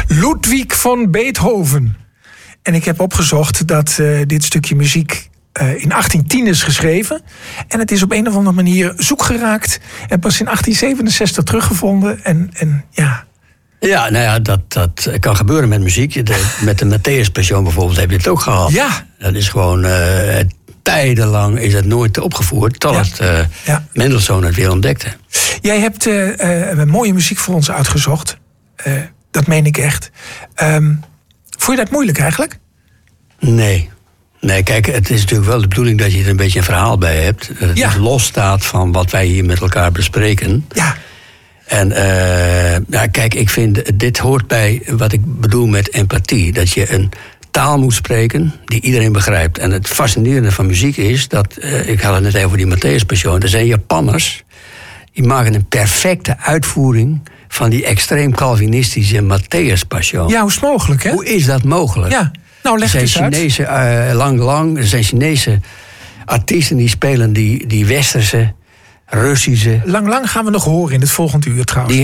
Ludwig van Beethoven. En ik heb opgezocht dat dit stukje muziek in 1810 is geschreven. En het is op een of andere manier zoek geraakt. En pas in 1867 teruggevonden. En ja... Ja, nou ja, dat kan gebeuren met muziek. Met de Matthäus Passion bijvoorbeeld heb je het ook gehad. Ja. Dat is gewoon... tijdenlang is het nooit opgevoerd... totdat Mendelssohn het weer ontdekte. Jij hebt mooie muziek voor ons uitgezocht. Dat meen ik echt. Vond je dat moeilijk eigenlijk? Nee, kijk, het is natuurlijk wel de bedoeling... dat je er een beetje een verhaal bij hebt. Dat het los staat van wat wij hier met elkaar bespreken. Ja. En kijk, ik vind... dit hoort bij wat ik bedoel met empathie. Dat je een taal moet spreken die iedereen begrijpt. En het fascinerende van muziek is dat... ik had het net even over die Matthäus Passion. Er zijn Japanners, die maken een perfecte uitvoering... van die extreem Calvinistische Matthäus Passion. Ja, hoe is het mogelijk, hè? Hoe is dat mogelijk? Ja, nou leg het eens uit. Er zijn Chinese artiesten die spelen die westerse, Russische... Lang gaan we nog horen in het volgende uur trouwens.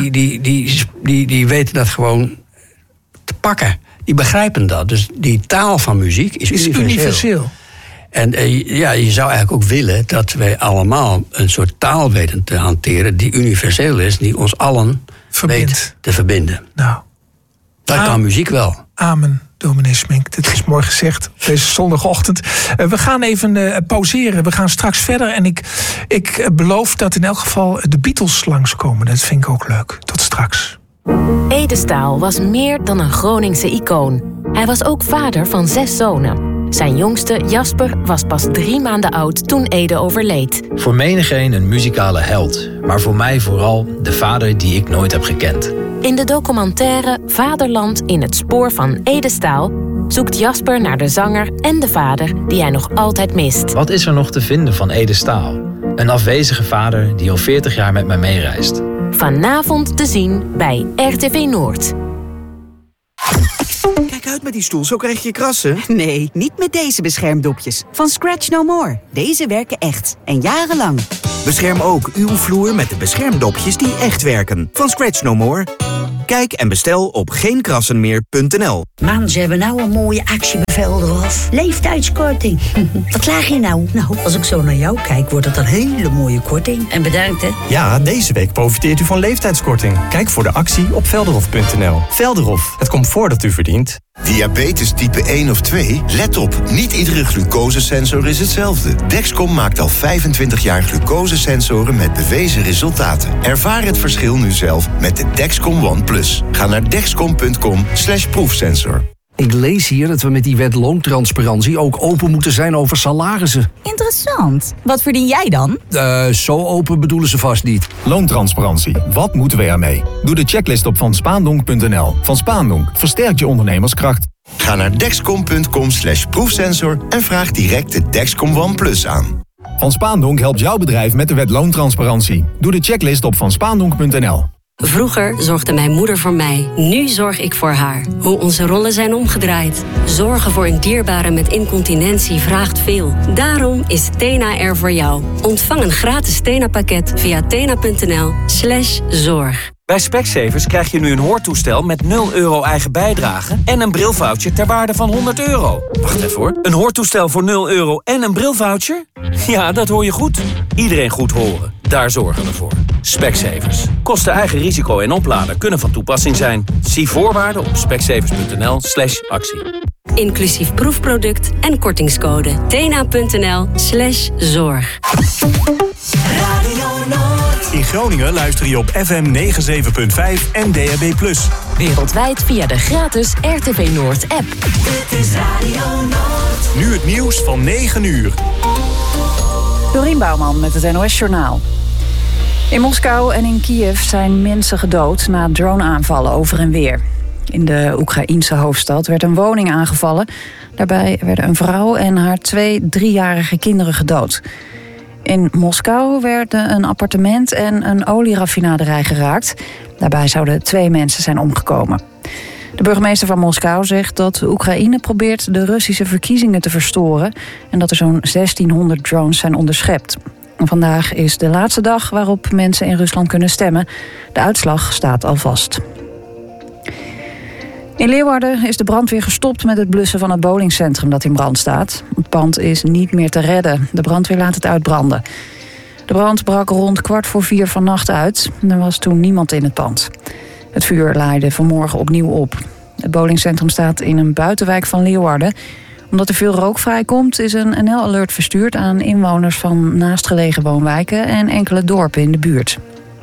Die weten dat gewoon te pakken. Die begrijpen dat. Dus die taal van muziek is universeel. En je zou eigenlijk ook willen dat wij allemaal een soort taal weten te hanteren... die universeel is, die ons allen weet te verbinden. Nou, dat kan muziek wel. Amen, dominee Smink. Dat is mooi gezegd op deze zondagochtend. We gaan even pauzeren. We gaan straks verder. En ik beloof dat in elk geval de Beatles langskomen. Dat vind ik ook leuk. Tot straks. Ede Staal was meer dan een Groningse icoon. Hij was ook vader van 6 zonen. Zijn jongste, Jasper, was pas 3 maanden oud toen Ede overleed. Voor menigeen een muzikale held, maar voor mij vooral de vader die ik nooit heb gekend. In de documentaire Vaderland in het spoor van Ede Staal zoekt Jasper naar de zanger en de vader die hij nog altijd mist. Wat is er nog te vinden van Ede Staal? Een afwezige vader die al 40 jaar met mij meereist. Vanavond te zien bij RTV Noord. Kijk uit met die stoel, zo krijg je krassen. Nee, niet met deze beschermdopjes. Van Scratch No More. Deze werken echt. En jarenlang. Bescherm ook uw vloer met de beschermdopjes die echt werken. Van Scratch No More. Kijk en bestel op geenkrassenmeer.nl. Man, ze hebben nou een mooie actiebevel eraf. Leeftijdskorting. Wat klaag je nou? Nou, als ik zo naar jou kijk, wordt het een hele mooie korting. En bedankt, hè. Ja, deze week profiteert u van leeftijdskorting. Kijk voor de actie op velderhof.nl. Velderhof, het comfort dat u verdient. Diabetes type 1 of 2? Let op, niet iedere glucosesensor is hetzelfde. Dexcom maakt al 25 jaar glucosesensoren met bewezen resultaten. Ervaar het verschil nu zelf met de Dexcom One Plus. Ga naar dexcom.com/proefsensor. Ik lees hier dat we met die wet loontransparantie ook open moeten zijn over salarissen. Interessant. Wat verdien jij dan? Zo open bedoelen ze vast niet. Loontransparantie. Wat moeten we ermee? Doe de checklist op vanspaandonk.nl. Van Spaandonk versterkt je ondernemerskracht. Ga naar dexcom.com/proefsensor en vraag direct de Dexcom One Plus aan. Van Spaandonk helpt jouw bedrijf met de wet loontransparantie. Doe de checklist op vanspaandonk.nl. Vroeger zorgde mijn moeder voor mij. Nu zorg ik voor haar. Hoe onze rollen zijn omgedraaid. Zorgen voor een dierbare met incontinentie vraagt veel. Daarom is Tena er voor jou. Ontvang een gratis Tena-pakket via tena.nl/zorg. Bij Specsavers krijg je nu een hoortoestel met €0 eigen bijdrage... en een brilvoucher ter waarde van €100. Wacht even hoor. Een hoortoestel voor €0 en een brilvoucher? Ja, dat hoor je goed. Iedereen goed horen. Daar zorgen we voor. Specsavers. Kosten eigen risico en oplader kunnen van toepassing zijn. Zie voorwaarden op specsavers.nl/actie. Inclusief proefproduct en kortingscode. tena.nl/zorg. In Groningen luister je op FM 97.5 en DAB+. Wereldwijd via de gratis RTV Noord app. Dit is Radio Noord. Nu het nieuws van 9 uur. Dorien Bouwman met het NOS-journaal. In Moskou en in Kiev zijn mensen gedood na drone-aanvallen over en weer. In de Oekraïense hoofdstad werd een woning aangevallen. Daarbij werden een vrouw en haar 2 3-jarige kinderen gedood. In Moskou werden een appartement en een olieraffinaderij geraakt. Daarbij zouden 2 mensen zijn omgekomen. De burgemeester van Moskou zegt dat Oekraïne probeert de Russische verkiezingen te verstoren en dat er zo'n 1600 drones zijn onderschept. Vandaag is de laatste dag waarop mensen in Rusland kunnen stemmen. De uitslag staat al vast. In Leeuwarden is de brandweer gestopt met het blussen van het bowlingcentrum dat in brand staat. Het pand is niet meer te redden. De brandweer laat het uitbranden. De brand brak rond 3:15 vannacht uit. Er was toen niemand in het pand. Het vuur laaide vanmorgen opnieuw op. Het bowlingcentrum staat in een buitenwijk van Leeuwarden. Omdat er veel rook vrijkomt, is een NL-alert verstuurd aan inwoners van naastgelegen woonwijken en enkele dorpen in de buurt.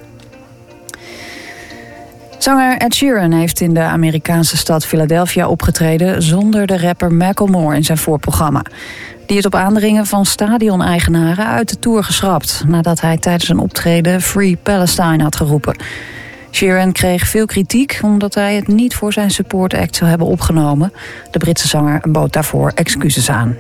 Zanger Ed Sheeran heeft in de Amerikaanse stad Philadelphia opgetreden zonder de rapper Macklemore in zijn voorprogramma. Die is op aandringen van stadioneigenaren uit de tour geschrapt, nadat hij tijdens een optreden Free Palestine had geroepen. Sheeran kreeg veel kritiek omdat hij het niet voor zijn support act zou hebben opgenomen. De Britse zanger bood daarvoor excuses aan.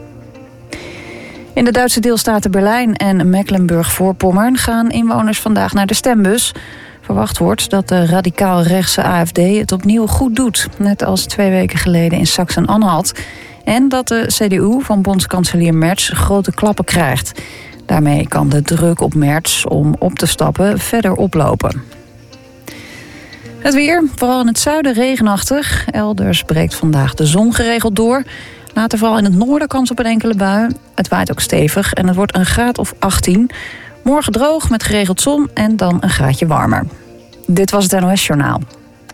In de Duitse deelstaten Berlijn en Mecklenburg-Voorpommern gaan inwoners vandaag naar de stembus. Verwacht wordt dat de radicaal-rechtse AfD het opnieuw goed doet, net als 2 weken geleden in Sachsen-Anhalt. En dat de CDU van bondskanselier Merz grote klappen krijgt. Daarmee kan de druk op Merz om op te stappen verder oplopen. Het weer, vooral in het zuiden regenachtig. Elders breekt vandaag de zon geregeld door. Later vooral in het noorden kans op een enkele bui. Het waait ook stevig en het wordt een graad of 18. Morgen droog met geregeld zon en dan een graadje warmer. Dit was het NOS Journaal.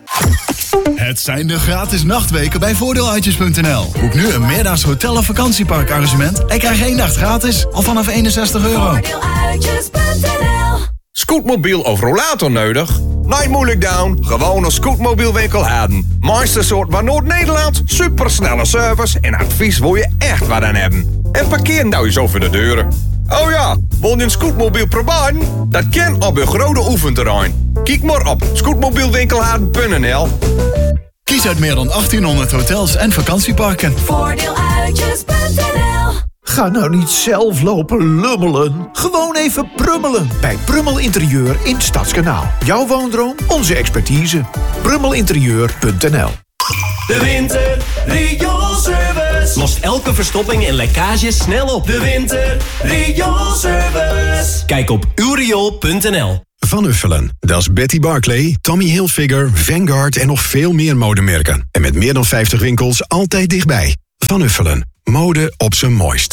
Het zijn de gratis nachtweken bij voordeeluitjes.nl. Boek nu een meerdaags hotel- of vakantieparkarrangement en krijg 1 nacht gratis al vanaf €61. Voordeeluitjes.nl. Scootmobiel of rollator nodig? Nee, moeilijk down. Gewoon een scootmobielwinkel hebben. Mooiste soort van Noord-Nederland. Supersnelle service en advies wil je echt wat aan hebben. En parkeer nou eens over de deuren. Oh ja, wil je een scootmobiel proberen? Dat kan op uw grote oefenterrein. Kijk maar op scootmobielwinkelhaden.nl. Kies uit meer dan 1800 hotels en vakantieparken. Voordeeluitjes.nl. Ga nou niet zelf lopen lummelen. Gewoon even prummelen. Bij Prummel Interieur in Stadskanaal. Jouw woondroom, onze expertise. Prummelinterieur.nl. De winter rioolservice lost elke verstopping en lekkage snel op. De winter rioolservice. Kijk op uwriool.nl. Van Uffelen. Dat is Betty Barclay, Tommy Hilfiger, Vanguard en nog veel meer modemerken. En met meer dan 50 winkels altijd dichtbij. Van Uffelen. Mode op zijn mooist.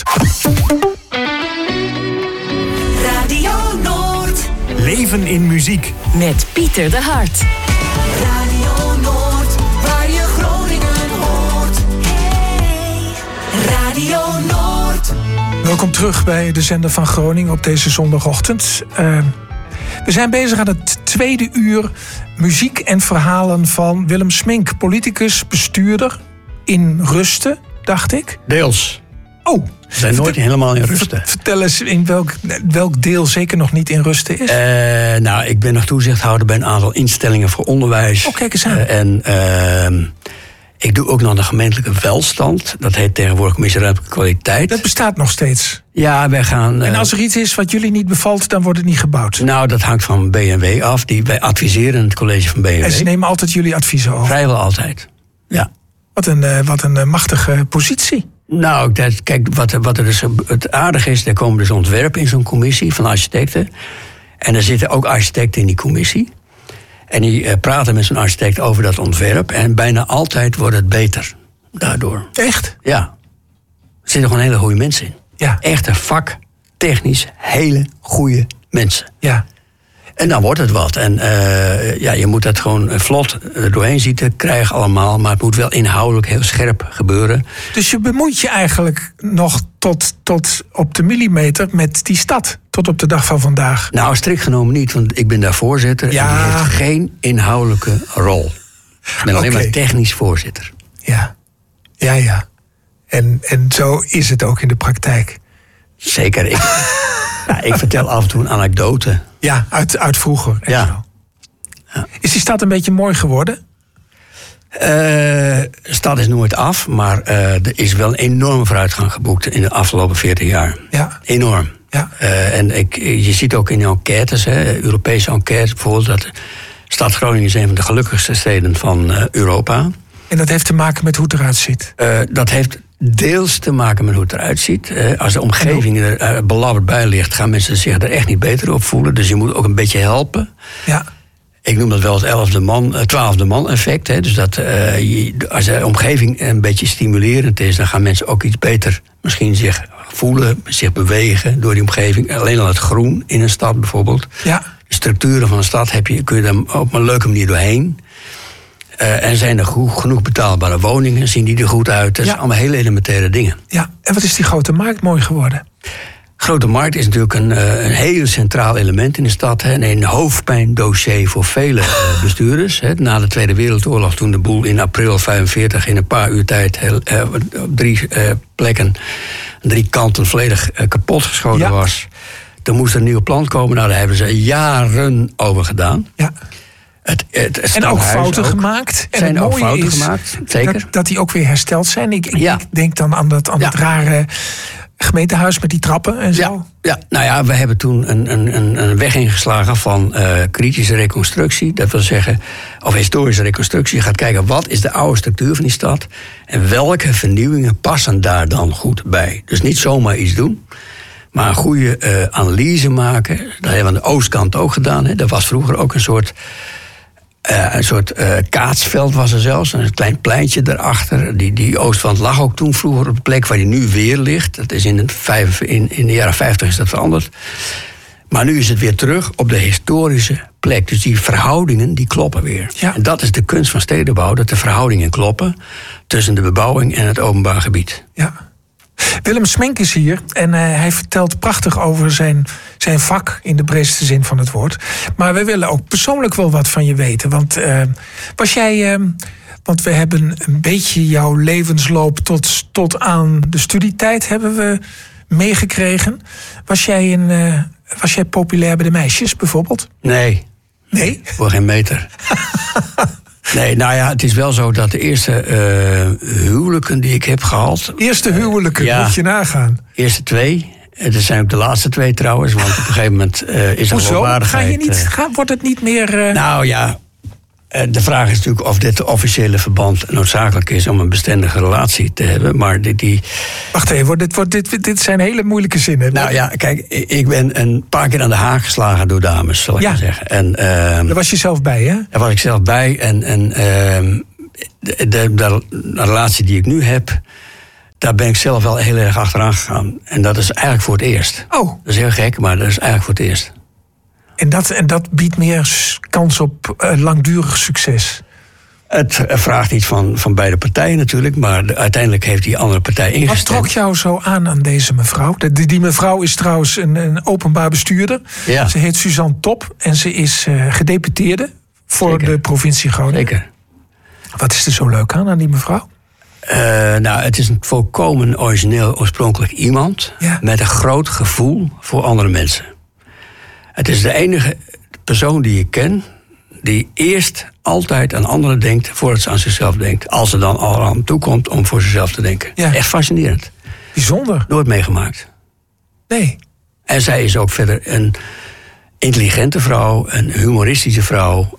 Radio Noord. Leven in muziek. Met Pieter de Hart. Radio Noord, waar je Groningen hoort. Hey, Radio Noord. Welkom terug bij de zender van Groningen op deze zondagochtend. We zijn bezig aan het 2e uur muziek en verhalen van Willem Smink. Politicus, bestuurder in Rusten, dacht ik. Deels. Oh. We zijn nooit helemaal in Rusten. Vertel eens in welk deel zeker nog niet in Rusten is. Nou, ik ben nog toezichthouder bij een aantal instellingen voor onderwijs. Oh, kijk eens aan. Ik doe ook nog de gemeentelijke welstand. Dat heet tegenwoordig Commissie Ruimtelijke Kwaliteit. Dat bestaat nog steeds. Ja, wij gaan... En als er iets is wat jullie niet bevalt, dan wordt het niet gebouwd? Nou, dat hangt van BNW af. Wij adviseren het college van BNW. En ze nemen altijd jullie adviezen over? Vrijwel altijd, ja. Wat een machtige positie. Nou, kijk, wat er dus het aardige is, er komen dus ontwerpen in zo'n commissie van architecten. En er zitten ook architecten in die commissie. En die praten met zo'n architect over dat ontwerp. En bijna altijd wordt het beter daardoor. Echt? Ja. Er zitten gewoon hele goede mensen in. Ja. Echte vaktechnisch hele goede mensen. Ja. En dan wordt het wat. En je moet dat gewoon vlot doorheen zitten krijgen allemaal. Maar het moet wel inhoudelijk heel scherp gebeuren. Dus je bemoeit je eigenlijk nog tot op de millimeter met die stad. Tot op de dag van vandaag. Nou, strikt genomen niet, want ik ben daar voorzitter. Ja. En die heeft geen inhoudelijke rol. Ik ben alleen maar technisch voorzitter. Ja. En zo is het ook in de praktijk. Zeker. Ik vertel af en toe een anekdote. Ja, uit vroeger. Ja. Is die stad een beetje mooi geworden? De stad is nooit af, maar er is wel een enorme vooruitgang geboekt in de afgelopen 40 jaar. Ja. Enorm. Ja. Je ziet ook in de enquêtes, Europese enquêtes bijvoorbeeld, dat de stad Groningen is een van de gelukkigste steden van Europa. En dat heeft te maken met hoe het eruit ziet? Dat heeft deels te maken met hoe het eruit ziet. Als de omgeving er belabberd bij ligt, gaan mensen zich er echt niet beter op voelen. Dus je moet ook een beetje helpen. Ja. Ik noem dat wel het 12e man effect. Hè. Dus dat als de omgeving een beetje stimulerend is, dan gaan mensen ook iets beter misschien zich voelen, zich bewegen door die omgeving. Alleen al het groen in een stad bijvoorbeeld. Ja. De structuren van een stad kun je daar op een leuke manier doorheen. En zijn er genoeg betaalbare woningen? Zien die er goed uit? Dat zijn allemaal hele elementaire dingen. Ja, en wat is die grote markt mooi geworden? Grote markt is natuurlijk een heel centraal element in de stad. Hè, en een hoofdpijndossier voor vele bestuurders. Hè. Na de Tweede Wereldoorlog, toen de boel in april 1945 in een paar uur tijd op 3 plekken, 3 kanten volledig kapotgeschoten was. Toen moest er een nieuw plan komen. Nou, daar hebben ze jaren over gedaan. Ja. En ook fouten gemaakt. En zijn het ook mooie fouten is gemaakt, zeker. dat die ook weer hersteld zijn. Ik denk dan aan dat rare gemeentehuis met die trappen en zo. Ja, nou ja, we hebben toen een weg ingeslagen van kritische reconstructie. Dat wil zeggen, of historische reconstructie. Je gaat kijken, wat is de oude structuur van die stad? En welke vernieuwingen passen daar dan goed bij? Dus niet zomaar iets doen, maar een goede analyse maken. Dat hebben we aan de oostkant ook gedaan. Hè. Er was vroeger ook een soort kaatsveld was er zelfs. Een klein pleintje daarachter. Die oostwand lag ook toen vroeger op de plek waar die nu weer ligt. Dat is in de jaren 50 is dat veranderd. Maar nu is het weer terug op de historische plek. Dus die verhoudingen die kloppen weer. Ja. En dat is de kunst van stedenbouw. Dat de verhoudingen kloppen tussen de bebouwing en het openbaar gebied. Ja. Willem Smenk is hier en hij vertelt prachtig over zijn vak in de breedste zin van het woord. Maar we willen ook persoonlijk wel wat van je weten. Want want we hebben een beetje jouw levensloop tot aan de studietijd hebben we meegekregen. Was jij populair bij de meisjes bijvoorbeeld? Nee. Nee? Voor geen meter. Nee, nou ja, het is wel zo dat de eerste huwelijken die ik heb gehad. Eerste huwelijken, moet je nagaan. Eerste 2. Dat zijn ook de laatste 2 trouwens, want op een gegeven moment is er geloofwaardigheid. Wordt het niet meer... Nou ja, de vraag is natuurlijk of dit officiële verband noodzakelijk is om een bestendige relatie te hebben. Maar Wacht even, dit zijn hele moeilijke zinnen. Nou ja, kijk, ik ben een paar keer aan de haak geslagen door dames, zal ik maar zeggen. En, daar was je zelf bij, hè? Daar was ik zelf bij. En de relatie die ik nu heb, daar ben ik zelf wel heel erg achteraan gegaan. En dat is eigenlijk voor het eerst. Oh. Dat is heel gek, maar dat is eigenlijk voor het eerst. En dat biedt meer kans op langdurig succes? Het vraagt iets van beide partijen natuurlijk, maar uiteindelijk heeft die andere partij ingestemd. Wat trok jou zo aan deze mevrouw? Die mevrouw is trouwens een openbaar bestuurder. Ja. Ze heet Suzanne Top en ze is gedeputeerde voor de provincie Groningen. Zeker. Wat is er zo leuk aan die mevrouw? Nou, het is een volkomen origineel, oorspronkelijk iemand met een groot gevoel voor andere mensen. Het is de enige persoon die ik ken die eerst altijd aan anderen denkt voordat ze aan zichzelf denkt. Als ze dan al aan toe komt om voor zichzelf te denken. Ja. Echt fascinerend. Bijzonder. Nooit meegemaakt. Nee. En zij is ook verder een intelligente vrouw, een humoristische vrouw.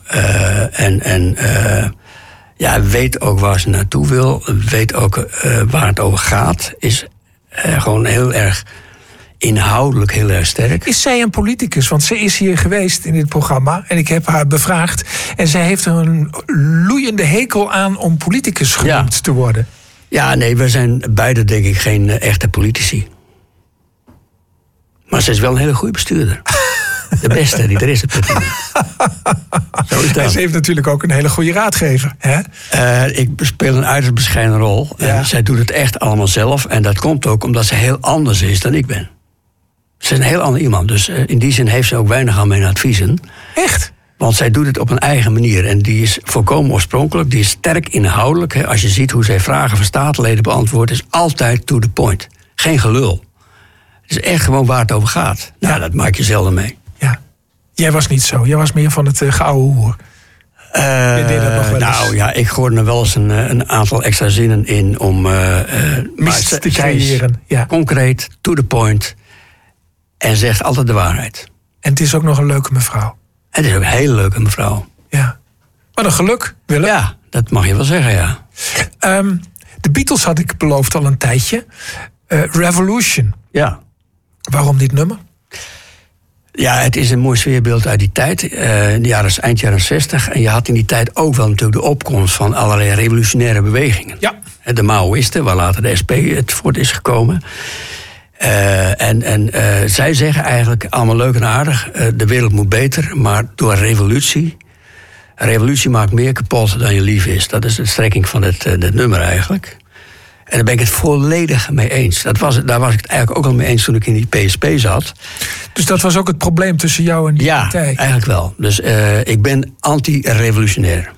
Weet ook waar ze naartoe wil. Weet ook waar het over gaat. Is gewoon heel erg inhoudelijk heel erg sterk. Is zij een politicus? Want ze is hier geweest in dit programma en ik heb haar bevraagd. En zij heeft er een loeiende hekel aan om politicus genoemd te worden. Ja, nee, we zijn beide denk ik geen echte politici. Maar ze is wel een hele goede bestuurder. De beste die er is op dit moment. Zo is dat. En ze heeft natuurlijk ook een hele goede raadgever. Hè? Ik speel een uiterst bescheiden rol. Ja. Zij doet het echt allemaal zelf. En dat komt ook omdat ze heel anders is dan ik ben. Ze is een heel ander iemand. Dus in die zin heeft ze ook weinig aan mijn adviezen. Echt? Want zij doet het op een eigen manier. En die is volkomen oorspronkelijk. Die is sterk inhoudelijk. Hè. Als je ziet hoe zij vragen van statenleden beantwoordt, is altijd to the point. Geen gelul. Het is echt gewoon waar het over gaat. Nou, dat maak je zelden mee. Ja. Jij was niet zo. Jij was meer van het geouwe hoer. Je deed dat nog wel eens. Nou ja, ik gooi er wel eens een aantal extra zinnen in om mist te creëren. Ja. Concreet, to the point. En zegt altijd de waarheid. En het is ook nog een leuke mevrouw. Het is ook een hele leuke mevrouw. Ja. Wat een geluk, Willem. Ja, dat mag je wel zeggen, ja. De Beatles had ik beloofd al een tijdje. Revolution. Ja. Waarom dit nummer? Ja, het is een mooi sfeerbeeld uit die tijd. In de eind jaren 60. En je had in die tijd ook wel natuurlijk de opkomst van allerlei revolutionaire bewegingen. Ja. De Maoïsten, waar later de SP het voort is gekomen. Zij zeggen eigenlijk allemaal leuk en aardig. De wereld moet beter, maar door revolutie. Revolutie maakt meer kapot dan je lief is. Dat is de strekking van het nummer eigenlijk. En daar ben ik het volledig mee eens. Daar was ik het eigenlijk ook al mee eens toen ik in die PSP zat. Dus dat was ook het probleem tussen jou en die partij? Ja, eigenlijk wel. Dus ik ben anti-revolutionair.